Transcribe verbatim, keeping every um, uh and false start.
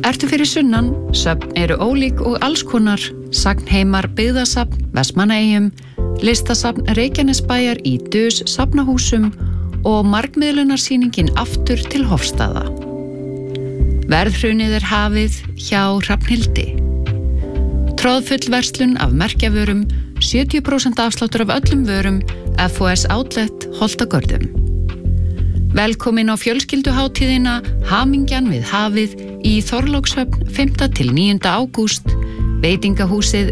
Ertu fyrir sunnan, söfn eru ólík og alls konar, sagnheimar byggðasafn Vestmannaeyjum, listasafn Reykjanesbæjar í Dus safnahúsum og margmiðlunarsýningin aftur til Hofstaða. Verðhrunið er hafið hjá Hrafnhildi. Troðfull verslun af merkjavörum, sjötíu prósent afsláttur af öllum vörum, F O S Outlet Holtagörðum. Velkomin á fjölskylduhátíðina Hamingjan við hafið í Þorlákshöfn fimmta til níunda ágúst, veitingahúsið